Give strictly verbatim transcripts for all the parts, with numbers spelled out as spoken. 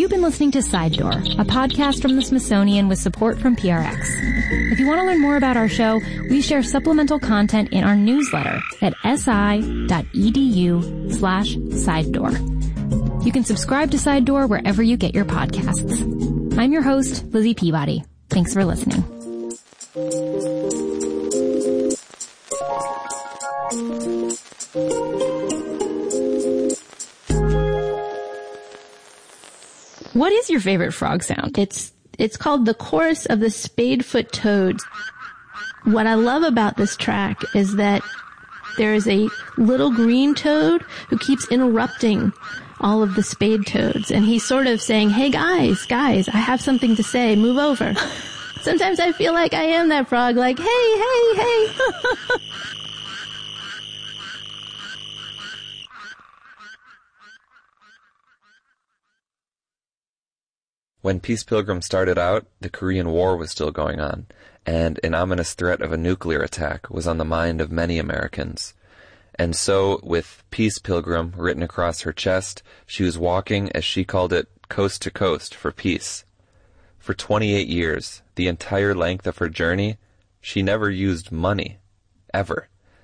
You've been listening to Side Door, a podcast from the Smithsonian with support from P R X. If you want to learn more about our show, we share supplemental content in our newsletter at si.edu slash side door. You can subscribe to Side Door wherever you get your podcasts. I'm your host, Lizzie Peabody. Thanks for listening. What is your favorite frog sound? It's it's called the chorus of the spadefoot toads. What I love about this track is that there is a little green toad who keeps interrupting all of the spade toads, and he's sort of saying, hey guys, guys, I have something to say, move over. Sometimes I feel like I am that frog, like, hey, hey, hey. When Peace Pilgrim started out, the Korean War was still going on, and an ominous threat of a nuclear attack was on the mind of many Americans. And so, with Peace Pilgrim written across her chest, she was walking, as she called it, coast to coast for peace. For twenty-eight years, the entire length of her journey, she never used money. Ever.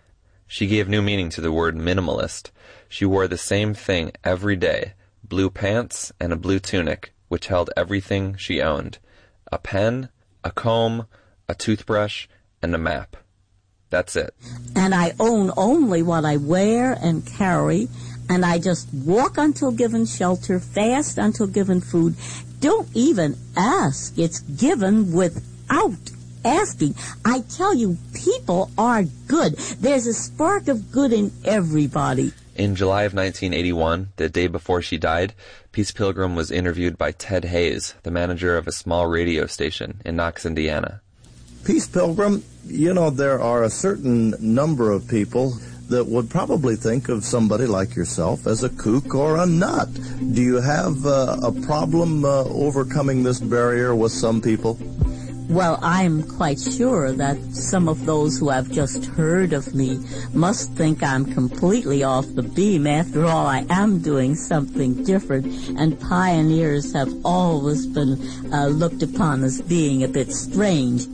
She gave new meaning to the word minimalist. She wore the same thing every day, blue pants and a blue tunic, which held everything she owned. A pen, a comb, a toothbrush, and a map. That's it. And I own only what I wear and carry, and I just walk until given shelter, fast until given food. Don't even ask. It's given without asking. I tell you, people are good. There's a spark of good in everybody. In July of nineteen eighty-one, the day before she died, Peace Pilgrim was interviewed by Ted Hayes, the manager of a small radio station in Knox, Indiana. Peace Pilgrim, you know, there are a certain number of people that would probably think of somebody like yourself as a kook or a nut. Do you have uh, a problem uh, overcoming this barrier with some people? Well, I'm quite sure that some of those who have just heard of me must think I'm completely off the beam. After all, I am doing something different, and pioneers have always been uh, looked upon as being a bit strange.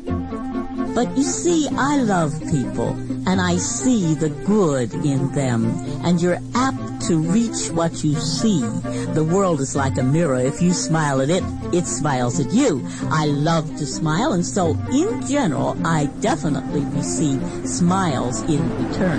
But you see, I love people, and I see the good in them, and you're apt to reach what you see. The world is like a mirror. If you smile at it, it smiles at you. I love to smile, and so, in general, I definitely receive smiles in return.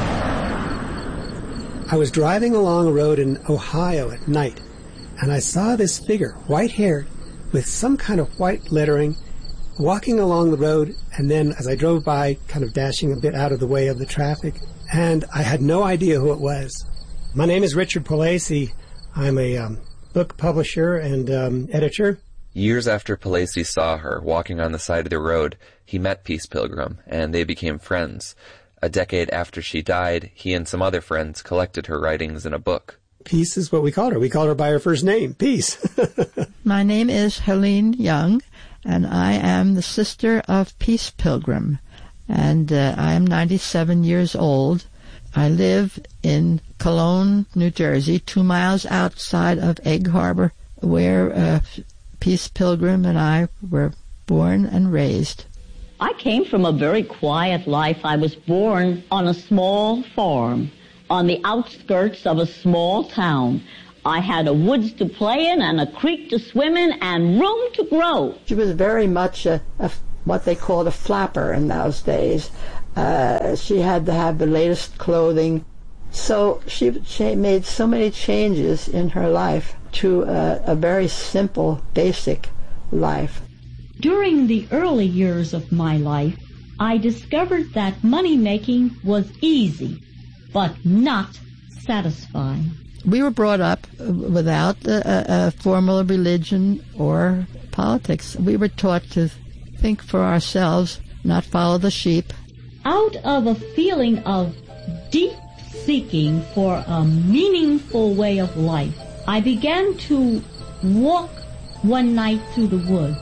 I was driving along a road in Ohio at night, and I saw this figure, white-haired, with some kind of white lettering, walking along the road, and then as I drove by, kind of dashing a bit out of the way of the traffic, and I had no idea who it was. My name is Richard Palacey. I'm a um, book publisher and um, editor. Years after Palacey saw her walking on the side of the road, he met Peace Pilgrim, and they became friends. A decade after she died, he and some other friends collected her writings in a book. Peace is what we called her. We called her by her first name, Peace. My name is Helene Young, and I am the sister of Peace Pilgrim, and uh, I am ninety-seven years old. I live in Cologne, New Jersey, two miles outside of Egg Harbor, where uh, Peace Pilgrim and I were born and raised. I came from a very quiet life. I was born on a small farm on the outskirts of a small town. I had a woods to play in and a creek to swim in and room to grow. She was very much a, a what they called a flapper in those days. Uh, she had to have the latest clothing. So she, she made so many changes in her life to a, a very simple, basic life. During the early years of my life, I discovered that money-making was easy, but not satisfying. We were brought up without a, a formal religion or politics. We were taught to think for ourselves, not follow the sheep. Out of a feeling of deep seeking for a meaningful way of life, I began to walk one night through the woods.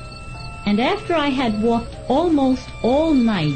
And after I had walked almost all night,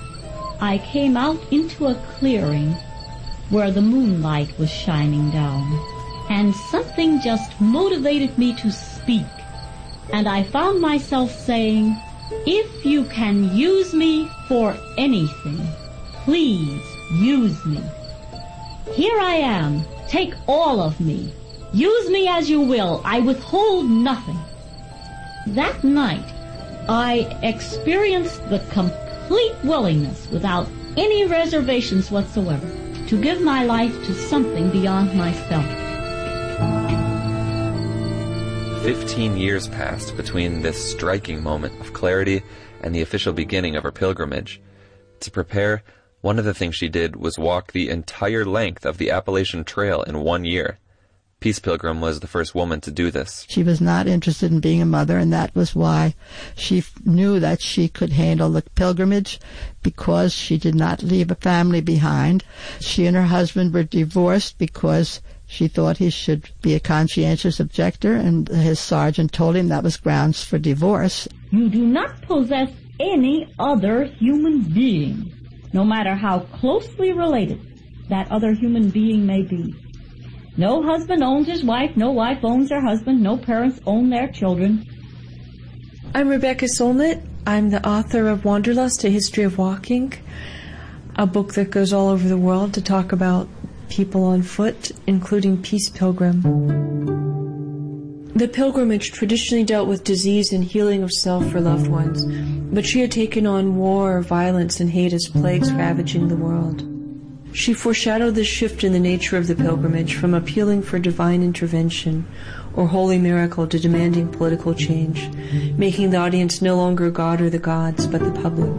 I came out into a clearing where the moonlight was shining down. and something just motivated me to speak. And I found myself saying, if you can use me for anything, please use me. Here I am. Take all of me. Use me as you will. I withhold nothing. That night, I experienced the complete willingness, without any reservations whatsoever, to give my life to something beyond myself. Fifteen years passed between this striking moment of clarity and the official beginning of her pilgrimage. To prepare, one of the things she did was walk the entire length of the Appalachian Trail in one year. Peace Pilgrim was the first woman to do this. She was not interested in being a mother, and that was why she f- knew that she could handle the pilgrimage, because she did not leave a family behind. She and her husband were divorced because she thought he should be a conscientious objector, and his sergeant told him that was grounds for divorce. You do not possess any other human being, no matter how closely related that other human being may be. No husband owns his wife, no wife owns her husband, no parents own their children. I'm Rebecca Solnit. I'm the author of Wanderlust, A History of Walking, a book that goes all over the world to talk about people on foot, including Peace Pilgrim. The pilgrimage traditionally dealt with disease and healing of self for loved ones, but she had taken on war, violence, and hate as plagues ravaging the world. She foreshadowed the shift in the nature of the pilgrimage from appealing for divine intervention or holy miracle to demanding political change, making the audience no longer God or the gods, but the public.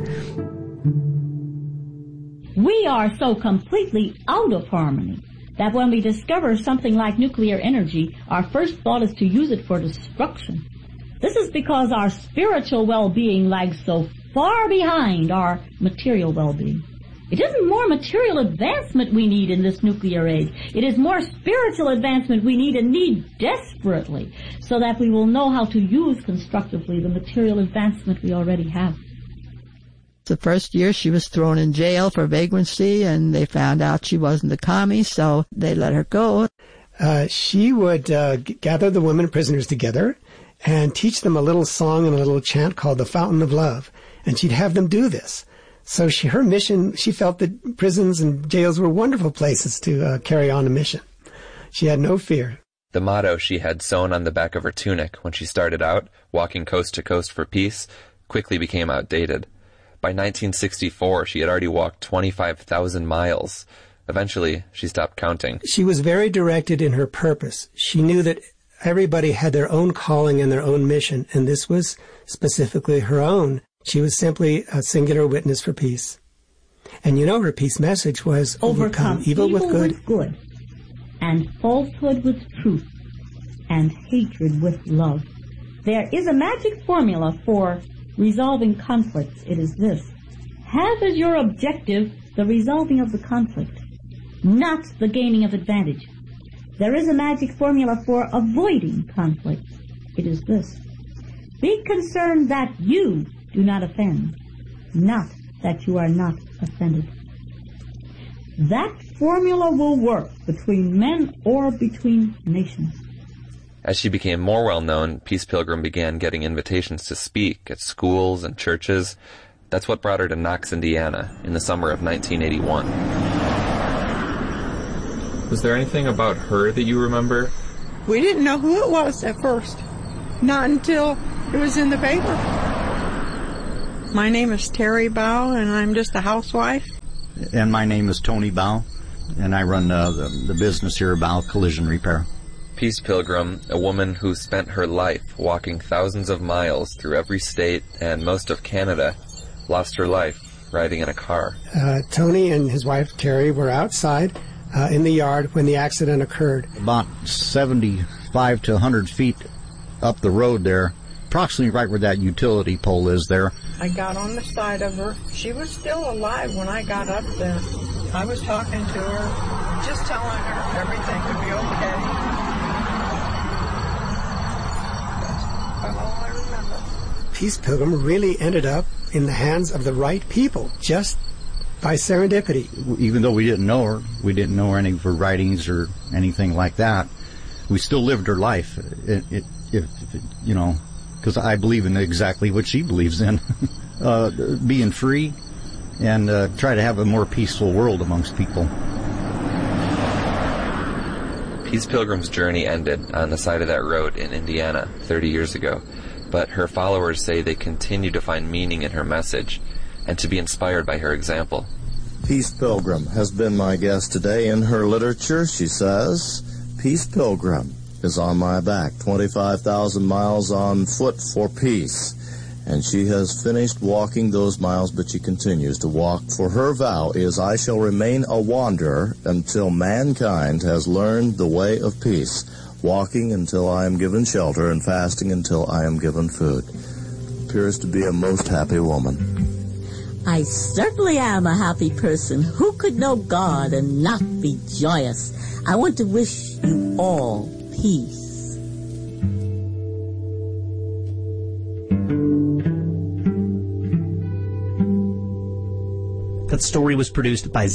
We are so completely out of harmony that when we discover something like nuclear energy, our first thought is to use it for destruction. This is because our spiritual well-being lags so far behind our material well-being. It isn't more material advancement we need in this nuclear age. It is more spiritual advancement we need and need desperately, so that we will know how to use constructively the material advancement we already have. The first year she was thrown in jail for vagrancy, and they found out she wasn't a commie, so they let her go. Uh, she would uh, g- gather the women prisoners together and teach them a little song and a little chant called the Fountain of Love, and she'd have them do this. So she, her mission, she felt that prisons and jails were wonderful places to uh, carry on a mission. She had no fear. The motto she had sewn on the back of her tunic when she started out, walking coast to coast for peace, quickly became outdated. By nineteen sixty-four, she had already walked twenty-five thousand miles. Eventually, she stopped counting. She was very directed in her purpose. She knew that everybody had their own calling and their own mission, and this was specifically her own. She was simply a singular witness for peace. And you know, her peace message was overcome, overcome evil, evil with good. with good, and falsehood with truth, and hatred with love. There is a magic formula for resolving conflicts. It is this: have as your objective the resolving of the conflict, not the gaining of advantage. There is a magic formula for avoiding conflicts. It is this: be concerned that you do not offend, not that you are not offended. That formula will work between men or between nations. As she became more well-known, Peace Pilgrim began getting invitations to speak at schools and churches. That's what brought her to Knox, Indiana, in the summer of nineteen eighty-one. Was there anything about her that you remember? We didn't know who it was at first. Not until it was in the paper. My name is Terry Bow, and I'm just a housewife. And my name is Tony Bow, and I run uh, the, the business here, Bow Collision Repair. Peace Pilgrim, a woman who spent her life walking thousands of miles through every state and most of Canada, lost her life riding in a car. Uh, Tony and his wife Terry were outside uh, in the yard when the accident occurred. About seventy-five to one hundred feet up the road there, approximately right where that utility pole is there. I got on the side of her. She was still alive when I got up there. I was talking to her, just telling her everything would be okay. That's all I remember. Peace Pilgrim really ended up in the hands of the right people, just by serendipity. Even though we didn't know her, we didn't know any of her writings or anything like that. we still lived her life. It, it, if, if, you know, because I believe in exactly what she believes in, uh, being free and uh, try to have a more peaceful world amongst people. Peace Pilgrim's journey ended on the side of that road in Indiana thirty years ago, but her followers say they continue to find meaning in her message and to be inspired by her example. Peace Pilgrim has been my guest today. In her literature, she says, Peace Pilgrim is on my back, twenty-five thousand miles on foot for peace. And she has finished walking those miles, but she continues to walk. For her vow is, I shall remain a wanderer until mankind has learned the way of peace, walking until I am given shelter and fasting until I am given food. Appears to be a most happy woman. I certainly am a happy person. Who could know God and not be joyous? I want to wish you all peace. That story was produced by